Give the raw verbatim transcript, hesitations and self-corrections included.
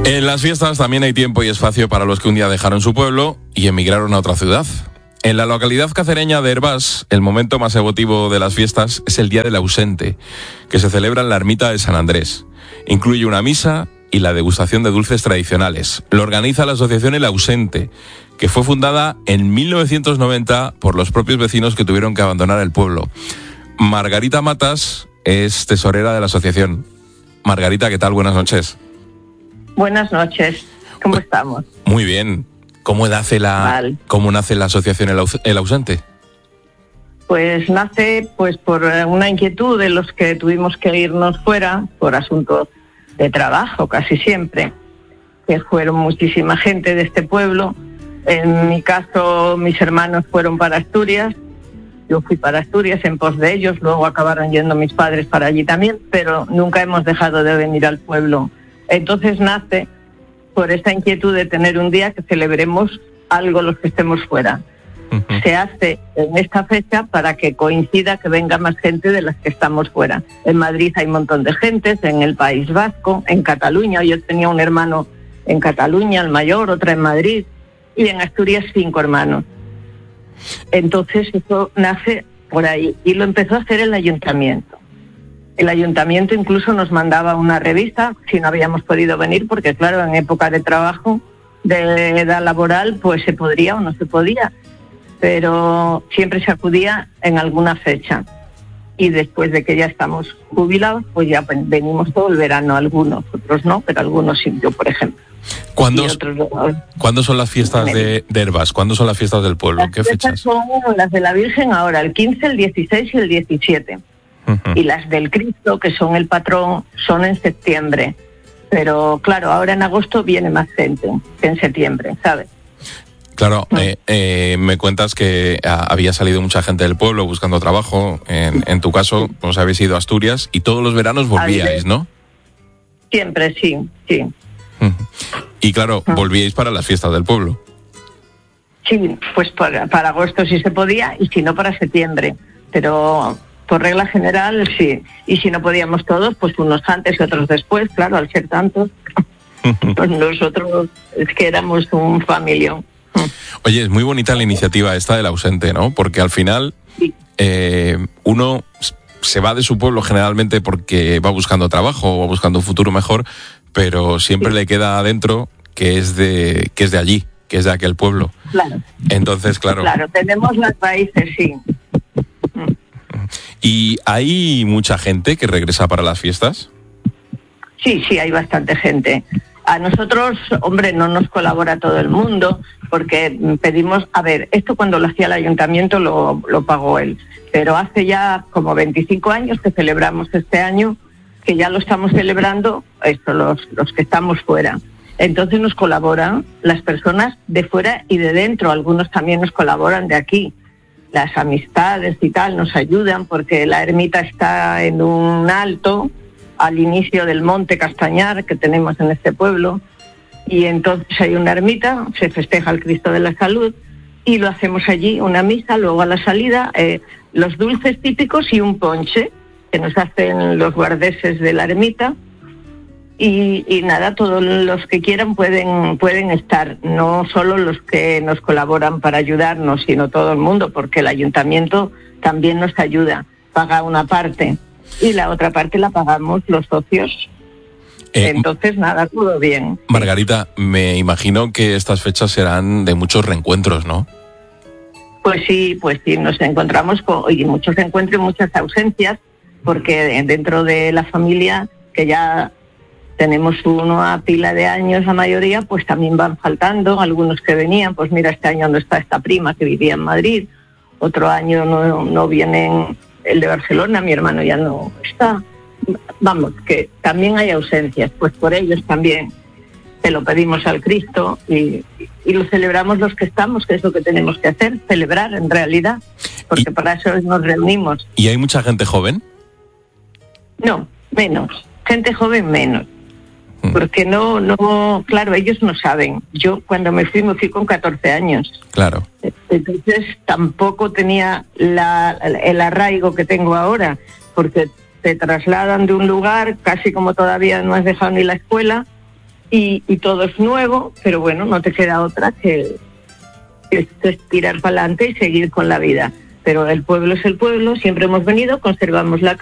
En las fiestas también hay tiempo y espacio para los que un día dejaron su pueblo y emigraron a otra ciudad. En la localidad cacereña de Hervás, el momento más emotivo de las fiestas es el Día del Ausente, que se celebra en la ermita de San Andrés. Incluye una misa y la degustación de dulces tradicionales. Lo organiza la asociación El Ausente, que fue fundada en mil novecientos noventa por los propios vecinos que tuvieron que abandonar el pueblo. Margarita Matas es tesorera de la asociación. Margarita, ¿qué tal? Buenas noches. Buenas noches. ¿Cómo pues, estamos? Muy bien. ¿Cómo nace la, vale. ¿Cómo nace la asociación El, Aus- El Ausente? Pues nace pues por una inquietud de los que tuvimos que irnos fuera por asuntos de trabajo, casi siempre, que fueron muchísima gente de este pueblo. En mi caso, mis hermanos fueron para Asturias, yo fui para Asturias en pos de ellos, luego acabaron yendo mis padres para allí también, pero nunca hemos dejado de venir al pueblo. Entonces nace por esta inquietud de tener un día que celebremos algo los que estemos fuera. Uh-huh. Se hace en esta fecha para que coincida que venga más gente de las que estamos fuera. En Madrid hay un montón de gentes, en el País Vasco, en Cataluña. Yo tenía un hermano en Cataluña, el mayor, otra en Madrid, y en Asturias cinco hermanos. Entonces eso nace por ahí y lo empezó a hacer el ayuntamiento. El ayuntamiento incluso nos mandaba una revista si no habíamos podido venir, porque claro, en época de trabajo, de edad laboral, pues se podría o no se podía, pero siempre se acudía en alguna fecha. Y después de que ya estamos jubilados, pues ya venimos todo el verano, algunos, otros no, pero algunos sí, yo por ejemplo. ¿Cuándo, ¿cuándo son las fiestas de, de Hervás? ¿Cuándo son las fiestas del pueblo? Las ¿Qué fechas? Son las de la Virgen ahora, el quince, el dieciséis y el diecisiete. Uh-huh. Y las del Cristo, que son el patrón, son en septiembre. Pero claro, ahora en agosto viene más gente que en septiembre, ¿sabes? Claro, eh, eh, me cuentas que a, había salido mucha gente del pueblo buscando trabajo. En, en tu caso, pues habéis ido a Asturias y todos los veranos volvíais, ¿no? Siempre, sí, sí. Uh-huh. Y claro, uh-huh. volvíais para las fiestas del pueblo. Sí, pues para, para agosto sí se podía y si no para septiembre. Pero por regla general, sí. Y si no podíamos todos, pues unos antes y otros después, claro, al ser tantos. Pues nosotros es que éramos un familión. Oye, es muy bonita la iniciativa esta del Ausente, ¿no? Porque al final sí. eh, uno se va de su pueblo generalmente porque va buscando trabajo o va buscando un futuro mejor, pero siempre sí. le queda adentro que es de que es de allí, que es de aquel pueblo. Claro. Entonces, claro. Claro, tenemos las raíces, sí. ¿Y hay mucha gente que regresa para las fiestas? Sí, sí, hay bastante gente. A nosotros, hombre, no nos colabora todo el mundo, porque pedimos, a ver, esto cuando lo hacía el ayuntamiento lo, lo pagó él, pero hace ya como veinticinco años que celebramos este año, que ya lo estamos celebrando, esto, los, los que estamos fuera. Entonces nos colaboran las personas de fuera y de dentro, algunos también nos colaboran de aquí. Las amistades y tal nos ayudan porque la ermita está en un alto, al inicio del monte Castañar que tenemos en este pueblo, y entonces hay una ermita, se festeja el Cristo de la Salud y lo hacemos allí, una misa, luego a la salida eh, los dulces típicos y un ponche que nos hacen los guardeses de la ermita y, y nada, todos los que quieran pueden, pueden estar, no solo los que nos colaboran para ayudarnos, sino todo el mundo, porque el ayuntamiento también nos ayuda, paga una parte y la otra parte la pagamos los socios. Eh, Entonces, nada, todo bien. Margarita, me imagino que estas fechas serán de muchos reencuentros, ¿no? Pues sí, pues sí, nos encontramos con y muchos encuentros y muchas ausencias, porque dentro de la familia, que ya tenemos una pila de años la mayoría, pues también van faltando algunos que venían. Pues mira, este año no está esta prima que vivía en Madrid, otro año no, no vienen el de Barcelona, mi hermano ya no está. Vamos, que también hay ausencias, pues por ellos también se lo pedimos al Cristo y, y lo celebramos los que estamos, que es lo que tenemos que hacer, celebrar en realidad, porque ¿Y, para eso nos reunimos. ¿Y hay mucha gente joven? No, menos, gente joven menos, mm. porque no, no, claro, ellos no saben. Yo cuando me fui, me fui con catorce años. Claro. Entonces tampoco tenía la, el arraigo que tengo ahora, porque te trasladan de un lugar, casi como todavía no has dejado ni la escuela, y, y todo es nuevo, pero bueno, no te queda otra que, que es tirar para adelante y seguir con la vida. Pero el pueblo es el pueblo, siempre hemos venido, conservamos la casa.